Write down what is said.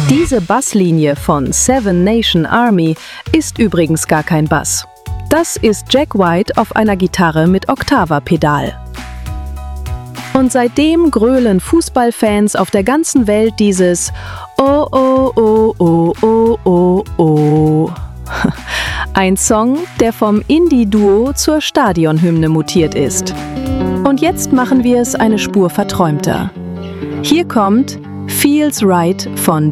Diese Basslinie von Seven Nation Army ist übrigens gar kein Bass. Das ist Jack White auf einer Gitarre mit Oktava-Pedal. Und seitdem grölen Fußballfans auf der ganzen Welt dieses Oh, oh, oh, oh, oh, oh, oh. Ein Song, der vom Indie-Duo zur Stadionhymne mutiert ist. Und jetzt machen wir es eine Spur verträumter. Hier kommt Feels Right von